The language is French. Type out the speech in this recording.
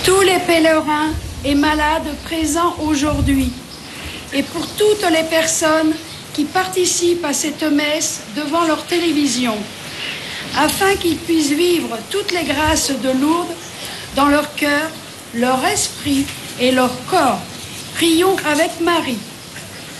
tous les pèlerins et malades présents aujourd'hui et pour toutes les personnes qui participent à cette messe devant leur télévision, afin qu'ils puissent vivre toutes les grâces de Lourdes dans leur cœur, leur esprit et leur corps. Prions avec Marie.